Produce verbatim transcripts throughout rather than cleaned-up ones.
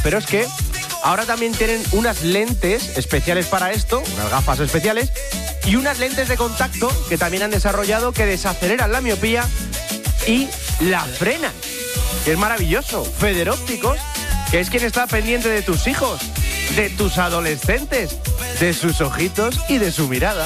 pero es que ahora también tienen unas lentes especiales para esto, unas gafas especiales, y unas lentes de contacto que también han desarrollado que desaceleran la miopía y la frenan, que es maravilloso. Federópticos, que es quien está pendiente de tus hijos, de tus adolescentes, de sus ojitos y de su mirada.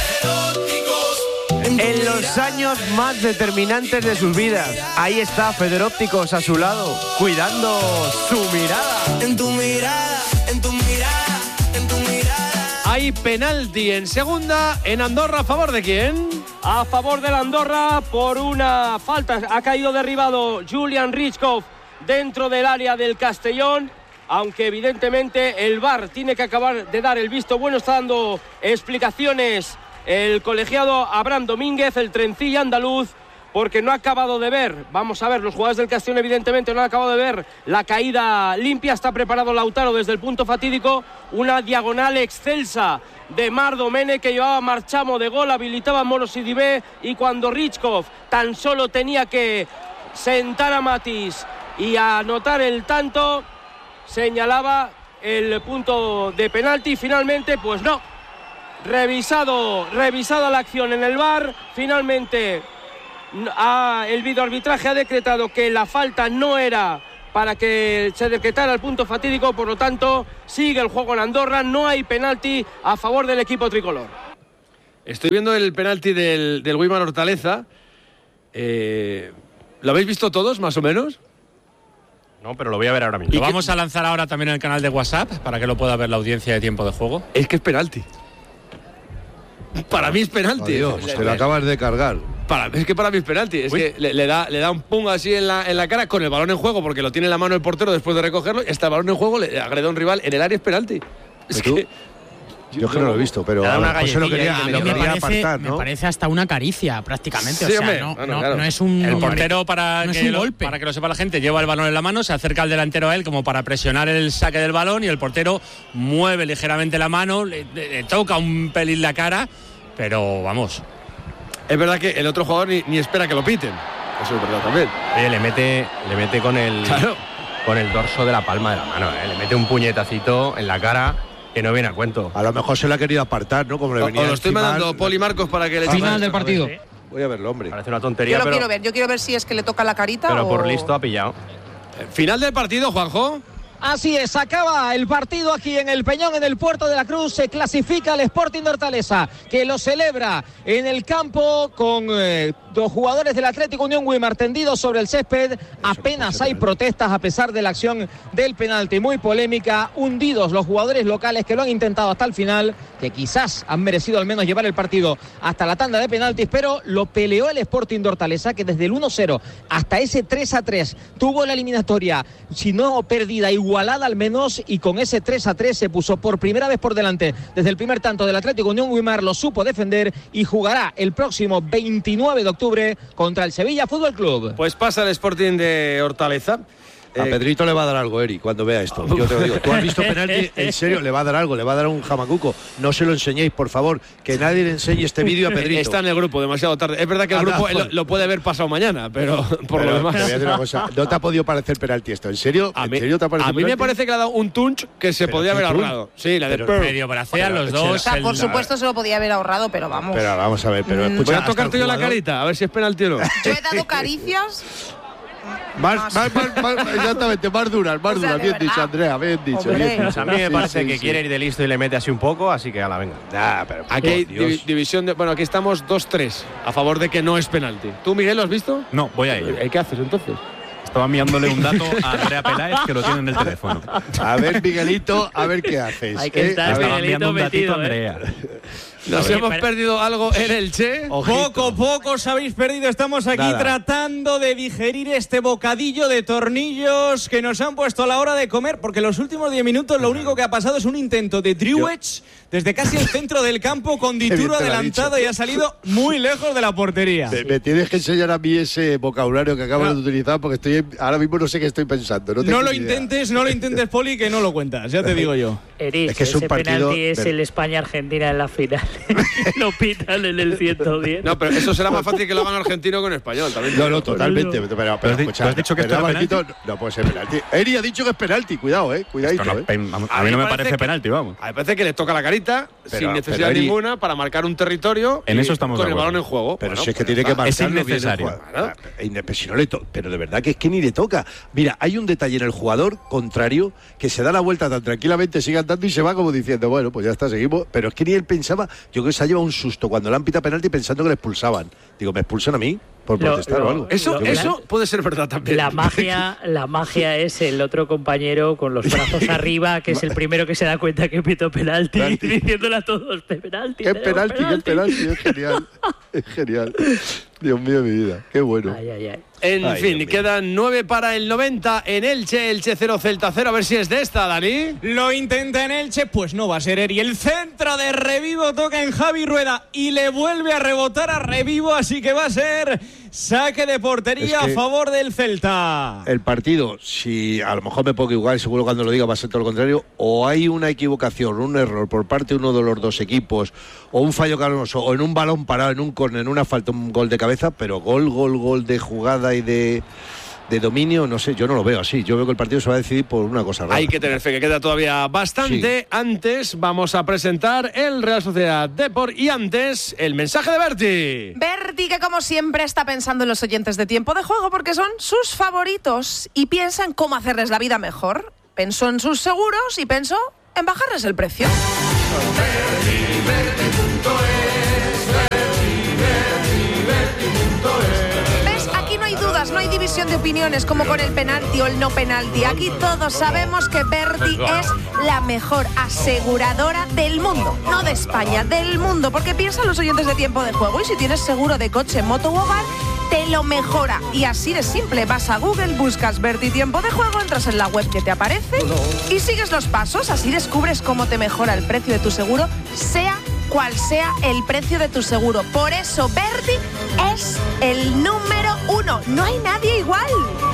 En los años más determinantes de sus vidas, ahí está Federópticos a su lado, cuidando su mirada. En tu mirada, en tu mirada, en tu mirada. Hay penalti en segunda, en Andorra, ¿a favor de quién? A favor del Andorra por una falta. Ha caído derribado Julian Richkov dentro del área del Castellón, aunque evidentemente el V A R tiene que acabar de dar el visto bueno. Está dando explicaciones el colegiado Abraham Domínguez, el trencilla andaluz, porque no ha acabado de ver, vamos a ver, los jugadores del Castellón evidentemente no han acabado de ver la caída limpia. Está preparado Lautaro desde el punto fatídico, una diagonal excelsa de Marc Domènech que llevaba marchamo de gol, habilitaba a Moro Sidibé, y cuando Richkov tan solo tenía que sentar a Matis y anotar el tanto, señalaba el punto de penalti. Finalmente, pues no. Revisado, revisada la acción en el V A R, finalmente ha, el videoarbitraje ha decretado que la falta no era para que se decretara el punto fatídico, por lo tanto sigue el juego en Andorra, no hay penalti a favor del equipo tricolor. Estoy viendo el penalti del, del Weimar Hortaleza. Eh, ¿Lo habéis visto todos, más o menos? No, pero lo voy a ver ahora mismo. Lo vamos a lanzar ahora también en el canal de WhatsApp para que lo pueda ver la audiencia de Tiempo de Juego. Es que es penalti. Para mí es penalti. Adiós, te lo acabas de cargar. Para, es que para mí es penalti. Es Uy. que le, le, da, le da un pum así en la, en la cara con el balón en juego, porque lo tiene en la mano el portero después de recogerlo. Está el balón en juego, le agrede a un rival en el área, es penalti. Es tú? que, yo que no lo he visto, pero a lo José lo quería, a mí lo me, quería parece, apartar, ¿no? me parece hasta una caricia prácticamente. Sí, o sea, hombre, no, bueno, no, claro. no es un... El portero, para, no que es un lo, golpe. para que lo sepa la gente, lleva el balón en la mano, se acerca al delantero a él como para presionar el saque del balón, y el portero mueve ligeramente la mano, le, le, le toca un pelín la cara, pero vamos... Es verdad que el otro jugador ni, ni espera que lo piten. Eso es verdad también. Oye, le mete, le mete con el claro. con el dorso de la palma de la mano, ¿eh? Le mete un puñetacito en la cara que no viene a cuento. A lo mejor se lo ha querido apartar, ¿no? Como le venía o, o lo estoy encima, mandando Poli Marcos para que le final del partido. Voy a verlo, hombre. Parece una tontería, Yo lo pero, quiero ver, yo quiero ver si es que le toca la carita pero o... por listo ha pillado. Final del partido, Juanjo. Así es, acaba el partido aquí en el Peñón, en el Puerto de la Cruz. Se clasifica el Sporting de Hortaleza, que lo celebra en el campo con eh, dos jugadores del Atlético Unión Weimar tendidos sobre el césped. Apenas hay protestas a pesar de la acción del penalti, muy polémica. Hundidos los jugadores locales que lo han intentado hasta el final, que quizás han merecido al menos llevar el partido hasta la tanda de penaltis, pero lo peleó el Sporting de Hortaleza, que desde el uno cero hasta ese tres a tres tuvo la eliminatoria, si no perdida, igualada al menos, y con ese tres a tres se puso por primera vez por delante desde el primer tanto del Atlético Unión Weimar. Lo supo defender y jugará el próximo veintinueve de octubre contra el Sevilla Fútbol Club. Pues pasa el Sporting de Hortaleza. A Eh, Pedrito le va a dar algo, Eri, cuando vea esto. Yo te lo digo. ¿Tú has visto penalti? En serio, le va a dar algo, le va a dar un jamacuco. No se lo enseñéis, por favor. Que nadie le enseñe este vídeo a Pedrito. Está en el grupo demasiado tarde. Es verdad que el Anda, grupo joder. lo, lo puede haber pasado mañana, pero por Pero lo te demás. voy a decir una cosa. ¿No te ha podido parecer penalti esto? ¿En serio? A ¿En mí, serio te ha parecido a mí me penalti? parece que le ha dado un tunch que se ¿Pero podía qué haber tunch? ahorrado. Sí, la de Pero- Pearl. Medio bracean Pero, los será- dos. O sea, el- por supuesto se lo podía haber ahorrado, pero vamos. Pero vamos a ver, pero Mm. escucha. Voy a hasta tocarte el yo la jugador- carita, a ver si es penalti o no. Yo he dado caricias. Más, más, más, más- exactamente, más duras, más O sea, duras. de Bien verdad. dicho, Andrea, bien dicho. Hombre. bien Pues dicho. a mí me Sí, parece sí, que sí. quiere ir de listo y le mete así un poco, así que ala, venga. Nah, pero, Aquí hay por Dios. divi- división de. Bueno, aquí estamos dos tres a favor de que no es penalti. ¿Tú, Miguel, lo has visto? No, voy a ello. Eh, ¿Qué haces entonces? Estaba enviándole un dato a Andrea Peláez, que lo tiene en el teléfono. A ver, Miguelito, a ver qué haces. Hay que ¿eh? estar A ver, Miguelito enviando un datito metido, a Andrea. Nos Oye, hemos pero- perdido algo en el Che. ojito. Poco a poco os habéis perdido. Estamos aquí Nada. tratando de digerir este bocadillo de tornillos que nos han puesto a la hora de comer, porque en los últimos diez minutos lo único que ha pasado es un intento de Driewich desde casi el centro del campo con bien Dituro te lo ha adelantado dicho. y ha salido muy lejos de la portería. Me, me tienes que enseñar a mí ese vocabulario que acabas No. de utilizar, porque estoy ahora mismo no sé qué estoy pensando. No, tengo No lo ni idea. intentes, no lo intentes, Poli, que no lo cuentas, ya te digo yo. Eri, Es que es un ese partido penalti es de- el España-Argentina en la final. Lo pitan en el ciento diez. No, pero eso será más fácil que lo hagan argentino que en español. También. No, no, totalmente. Pero, pero, ¿Tú has di- escucha, tú has dicho que esto ¿verdad, era penalti? Marquito? No puede ser penalti. Eri ha dicho que es penalti. Cuidado, eh. Cuidadito, Esto no, eh. pen- vamos, a mí no me parece que- penalti, vamos. A mí me parece que le toca la carita Pero- sin necesidad pero Eri- ninguna para marcar un territorio En y eso estamos con de el acuerdo. balón en juego. Pero Bueno, si es que pues tiene ya que está. marcarlo Es bien el innecesario. jugador. Ah, es inne- pues si no le to- pero de verdad que es que ni le toca. Mira, hay un detalle en el jugador contrario que se da la vuelta tan tranquilamente, sigue andando y se va como diciendo, bueno, pues ya está, seguimos. Pero es que ni él pensaba, yo creo que se ha llevado un susto cuando le han pitado penalti pensando que le expulsaban. Digo, ¿me expulsan a mí? Por Lo- protestar lo- o algo. Eso, Lo- eso puede ser verdad también. La magia, la magia es el otro compañero con los brazos arriba, que es el primero que se da cuenta que pitó penalti, Penalti. diciéndole a todos, penalti. Qué tenemos penalti, qué penalti, es genial. Es genial. Dios mío, mi vida. Qué bueno. Ay, ay, ay. En Ay, fin, Dios mío. quedan nueve para el noventa en Elche, Elche cero, Celta cero. A ver si es de esta, Dani. Lo intenta en Elche, pues no va a ser Eri. El centro de Revivo toca en Javi Rueda y le vuelve a rebotar a Revivo, así que va a ser saque de portería Es que- a favor del Celta. El partido, si a lo mejor me puedo equivocar, seguro cuando lo diga va a ser todo lo contrario, o hay una equivocación, un error por parte de uno de los dos equipos, o un fallo canoso, o en un balón parado, en un córner, en una falta, un gol de cabeza, pero gol, gol, gol de jugada y de, de dominio, no sé, yo no lo veo así. Yo veo que el partido se va a decidir por una cosa rara. Hay que tener fe, que queda todavía bastante. Antes vamos a presentar el Real Sociedad Depor y antes el mensaje de Berti. Berti, que como siempre está pensando en los oyentes de Tiempo de Juego porque son sus favoritos y piensa en cómo hacerles la vida mejor. Pensó en sus seguros y pensó en bajarles el precio. ¿Ves? Aquí no hay dudas, no hay división de opiniones como con el penalti o el no penalti. Aquí todos sabemos que Verdi es la mejor aseguradora del mundo. No de España, del mundo. Porque piensan los oyentes de Tiempo de Juego. Y si tienes seguro de coche, moto u hogar, te lo mejora. Y así de simple. Vas a Google, buscas Verdi Tiempo de Juego, entras en la web que te aparece y sigues los pasos. Así descubres cómo te mejora el precio de tu seguro, sea cual sea el precio de tu seguro. Por eso Verdi es el número uno. No hay nadie igual.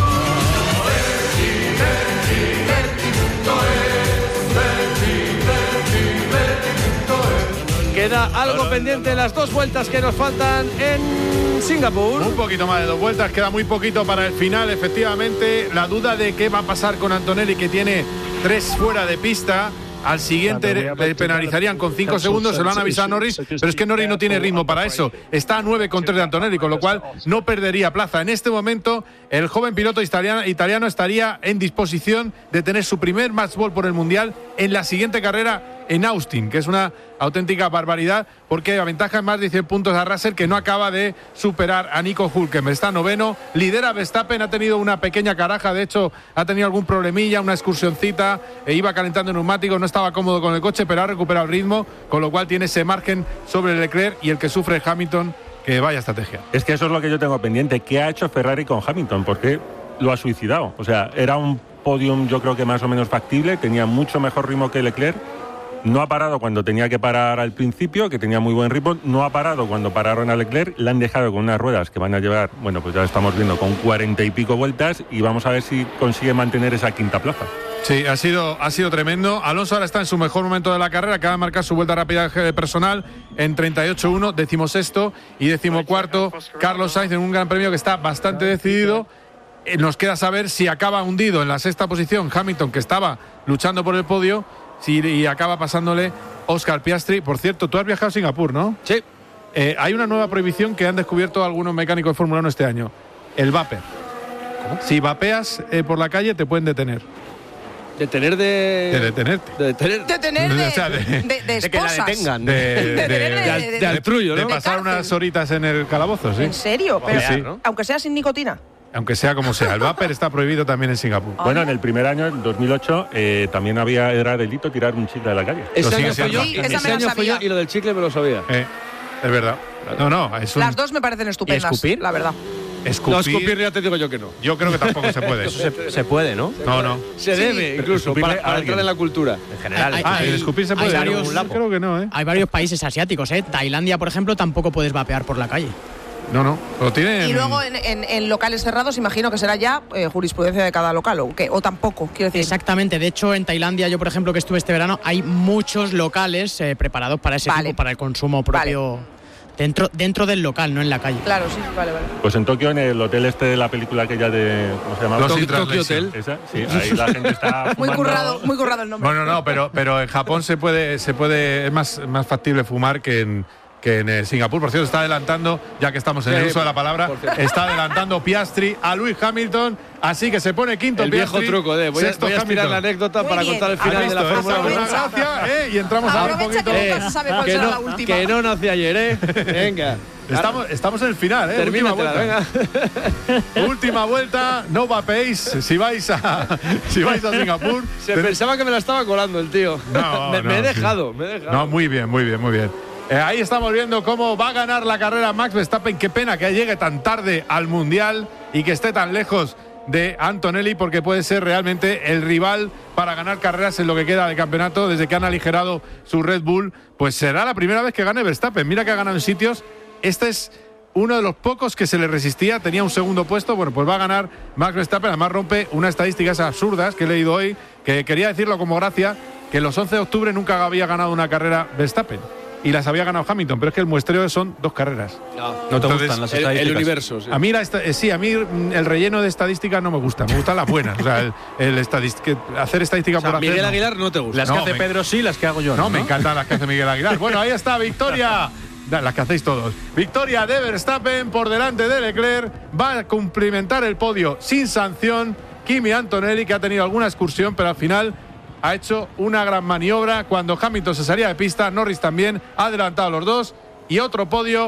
Queda algo pendiente en las dos vueltas que nos faltan en Singapur. Un poquito más de dos vueltas, queda muy poquito para el final, efectivamente. La duda de qué va a pasar con Antonelli, que tiene tres fuera de pista. Al siguiente le penalizarían con cinco segundos, se lo han avisado a Norris, pero es que Norris no tiene ritmo para eso. Está a nueve con tres de Antonelli, con lo cual no perdería plaza. En este momento, el joven piloto italiano, italiano estaría en disposición de tener su primer match ball por el Mundial en la siguiente carrera en Austin, que es una auténtica barbaridad, porque aventaja en más de cien puntos a Russell, que no acaba de superar a Nico Hülkenberg. Está noveno, lidera Verstappen, ha tenido una pequeña caraja, de hecho ha tenido algún problemilla, una excursioncita, e iba calentando neumáticos, no estaba cómodo con el coche, pero ha recuperado el ritmo, con lo cual tiene ese margen sobre Leclerc y el que sufre Hamilton, que vaya estrategia. Es que eso es lo que yo tengo pendiente. ¿Qué ha hecho Ferrari con Hamilton? Porque lo ha suicidado. O sea, era un podium yo creo que más o menos factible, tenía mucho mejor ritmo que Leclerc. No ha parado cuando tenía que parar al principio, que tenía muy buen ritmo. No ha parado cuando pararon a Leclerc. Le han dejado con unas ruedas que van a llevar, bueno, pues ya estamos viendo, con cuarenta y pico vueltas. Y vamos a ver si consigue mantener esa quinta plaza. Sí, ha sido, ha sido tremendo. Alonso ahora está en su mejor momento de la carrera. Acaba de marcar su vuelta rápida personal en treinta y ocho uno, decimosexto y decimocuarto. Carlos Sainz en un gran premio que está bastante decidido. Eh, Nos queda saber si acaba hundido en la sexta posición Hamilton, que estaba luchando por el podio. Sí, y acaba pasándole Oscar Piastri. Por cierto, tú has viajado a Singapur, ¿no? Sí. Eh, hay una nueva prohibición que han descubierto algunos mecánicos de Fórmula uno este año. El vapor. ¿Cómo? Si vapeas eh, por la calle, te pueden detener. ¿Detener de...? De detenerte. De detener. Detener de, O sea, de- de, de De que la esposas. detengan. De, de, Detener de- de- de- de- al trullo, de ¿no? pasar De cárcel. unas horitas en el calabozo, sí. ¿En serio? Pero, Sí, sí. aunque sea sin nicotina. Aunque sea como sea. El vapor está prohibido también en Singapur. Bueno, en el primer año, en dos mil ocho, eh, también había era delito tirar un chicle a la calle. Lo Ese sigue año fue siendo. yo, Sí, esa ese me la año fue yo sabía. y lo del chicle me lo sabía. Eh, es verdad. No, no, es un Las dos me parecen estupendas, escupir? la verdad. escupir. No, escupir ya te digo yo que no. Yo creo que tampoco se puede. Eso se, se puede, ¿no? No, no. Se Sí. debe, incluso, escupirle para, a para alguien. entrar en la cultura. En general. Hay- Ah, hay- el escupir se hay puede. varios- Yo creo que no, ¿eh? Hay varios países asiáticos, ¿eh? Tailandia, por ejemplo, tampoco puedes vapear por la calle. No, no, lo tienen. Y luego en, en, en locales cerrados imagino que será ya eh, jurisprudencia de cada local o, ¿qué? O tampoco, quiero decir. Exactamente, de hecho en Tailandia, yo por ejemplo que estuve este verano, hay muchos locales eh, preparados para ese Vale. tipo, para el consumo propio Vale. dentro, dentro del local, no en la calle. Claro, sí, vale, vale. Pues en Tokio, en el hotel este de la película aquella de... ¿Cómo se llama? Los Tokyo in Translation. Hotel. Esa, sí, ahí la gente está Muy fumando. currado, muy currado el nombre. Bueno, no, pero, pero en Japón se puede, se puede, es más, más factible fumar que en, que en eh, Singapur. Por cierto, está adelantando, ya que estamos en el Sí, uso de la palabra, por cierto. está adelantando Piastri a Lewis Hamilton, así que se pone quinto El viejo Piastri, truco de voy a, sexto voy a estirar Hamilton. la anécdota Muy para bien. contar el ¿Has final de visto? la Fórmula Esa uno. buena gracia, ¿eh? Y entramos ahora un Aprovecha poquito. que nunca se sabe cuál que, será la no, última. que no nace ayer, ¿eh? Venga. Estamos, estamos en el final, ¿eh? Termínatela, Última vuelta. venga. Última vuelta, Nova Pace. Si vais a, si vais a Singapur. Se ten- pensaba que me la estaba colando el tío. No, me, no, me he sí. dejado, me he dejado. No, muy bien, muy bien, muy bien. Eh, ahí estamos viendo cómo va a ganar la carrera Max Verstappen. Qué pena que llegue tan tarde al Mundial y que esté tan lejos de Antonelli, porque puede ser realmente el rival para ganar carreras en lo que queda de campeonato. Desde que han aligerado su Red Bull, pues será la primera vez que gane Verstappen. Mira que ha ganado en sitios. Este es uno de los pocos que se le resistía, tenía un segundo puesto. Bueno, pues va a ganar Max Verstappen. Además rompe unas estadísticas absurdas que he leído hoy, que quería decirlo como gracia, que los once de octubre nunca había ganado una carrera Verstappen y las había ganado Hamilton, pero es que el muestreo son dos carreras. No, No te Entonces, gustan las el, estadísticas. el universo. Sí. A mí, la esta- eh, sí, a mí mm, el relleno de estadísticas no me gusta, me gustan las buenas. O sea, el, el estadis- que hacer estadística O sea, por hacer. Miguel no. Aguilar no te gusta. Las No, que hace me- Pedro sí, las que hago yo. No, me encantan las que hace Miguel Aguilar. Bueno, ahí está, victoria. Da, Las que hacéis todos. Victoria de Verstappen por delante de Leclerc. Va a cumplimentar el podio sin sanción Kimi Antonelli, que ha tenido alguna excursión, pero al final ha hecho una gran maniobra. Cuando Hamilton se salía de pista, Norris también ha adelantado a los dos. Y otro podio